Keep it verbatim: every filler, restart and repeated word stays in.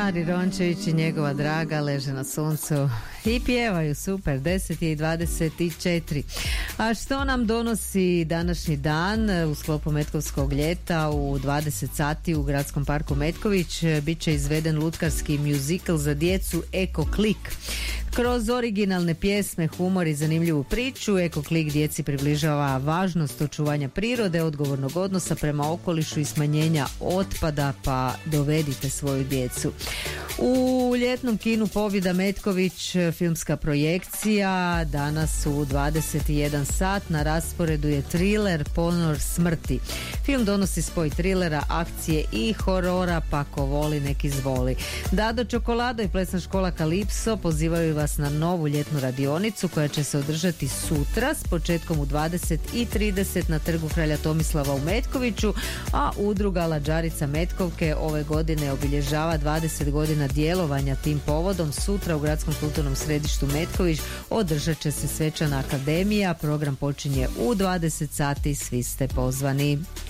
Mari Rončević i njegova draga leže na suncu i pjevaju super. Deset je i dvadeset četiri. A što nam donosi današnji dan? U sklopu Metkovskog ljeta u dvadeset sati u Gradskom parku Metković bit će izveden lutkarski muzikal za djecu Eko Klik. Kroz originalne pjesme, humor i zanimljivu priču Eko Klik djeci približava važnost očuvanja prirode, odgovornog odnosa prema okolišu i smanjenja otpada, pa dovedite svoju djecu. U ljetnom kinu Pobjeda Metković filmska projekcija danas u dvadeset jedan sat. Na rasporedu je thriller Ponor smrti. Film donosi spoj trilera, akcije i horora, pa ko voli nek izvoli. Dado Čokolado i plesna škola Kalipso pozivaju vas na novu ljetnu radionicu koja će se održati sutra s početkom u dvadeset i trideset na trgu Kralja Tomislava u Metkoviću, a udruga Lađarica Metkovke ove godine obilježava dvadeset godina djelovanja tim povodom. Sutra u Gradskom kulturnom središtu Metković održat će se svečana akademija. Program počinje u dvadeset sati, svi ste pozvani.